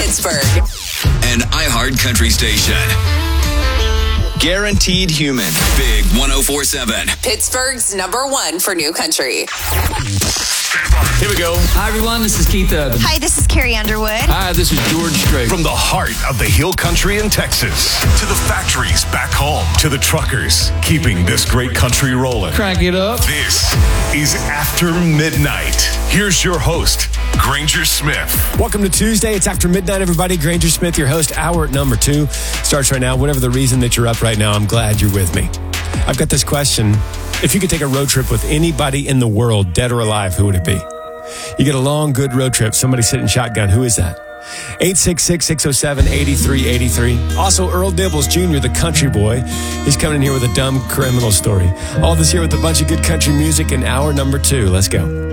Pittsburgh. An iHeart Country station. Guaranteed Human. Big 104.7. Pittsburgh's #1 for new country. Here we go. Hi, everyone. This is Keith Urban. Hi, this is Carrie Underwood. Hi, this is George Strait. From the heart of the Hill Country in Texas to the factories back home to the truckers keeping this great country rolling. Crank it up. This is After Midnight. Here's your host, Granger Smith. Welcome to Tuesday. It's After Midnight, everybody. Granger Smith, your host. Hour number 2 starts right now. Whatever the reason that you're up right now, I'm glad you're with me. I've got this question. If you could take a road trip with anybody in the world, dead or alive, who would it be? You get a long, good road trip. Somebody sitting shotgun. Who is that? 866-607-8383. Also, Earl Dibbles Jr., the country boy. He's coming in here with a dumb criminal story. All this here with a bunch of good country music in hour number 2. Let's go.